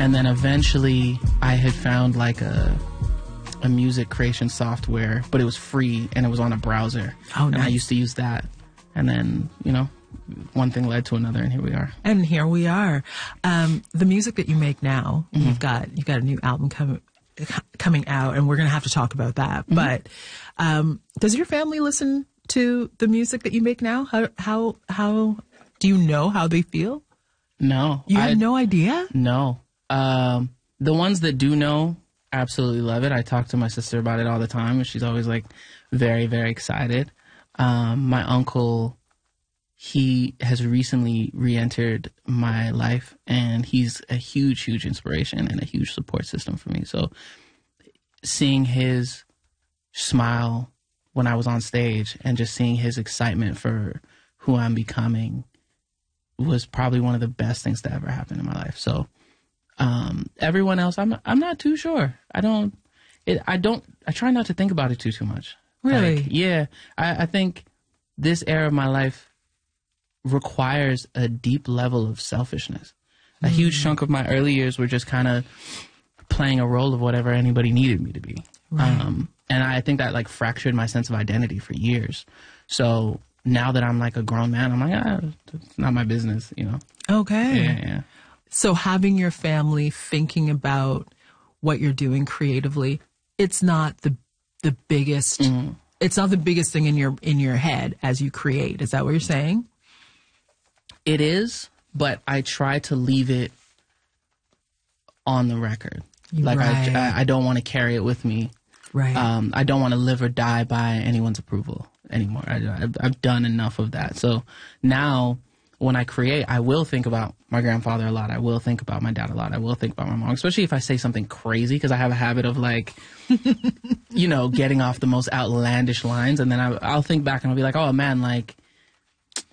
And then eventually I had found like a music creation software, but it was free and it was on a browser. Oh, nice. And I used to use that. And then, you know, one thing led to another, and here we are. And here we are. The music that you make now, you've got a new album coming out, and we're going to have to talk about that. But does your family listen to the music that you make now? How do you know how they feel? No. You have no idea? No. The ones that do know absolutely love it. I talk to my sister about it all the time, and she's always like very, very excited. My uncle, he has recently re-entered my life, and he's a huge, huge inspiration and a huge support system for me. So seeing his smile when I was on stage and just seeing his excitement for who I'm becoming was probably one of the best things to ever happen in my life. So everyone else, I'm not too sure. I try not to think about it too much. Really? Like, yeah. I think this era of my life requires a deep level of selfishness. A huge chunk of my early years were just kind of playing a role of whatever anybody needed me to be. Right. And I think that like fractured my sense of identity for years. So now that I'm like a grown man, I'm like, it's not my business, you know? Okay. Yeah. So having your family thinking about what you're doing creatively, it's not the biggest, it's not the biggest thing in your head as you create. Is that what you're saying? It is, but I try to leave it on the record. Like Right. I don't want to carry it with me. Right. I don't want to live or die by anyone's approval anymore. I've done enough of that. So now when I create, I will think about my grandfather a lot. I will think about my dad a lot. I will think about my mom, especially if I say something crazy, because I have a habit of like, you know, getting off the most outlandish lines. And then I'll think back and I'll be like, oh man, like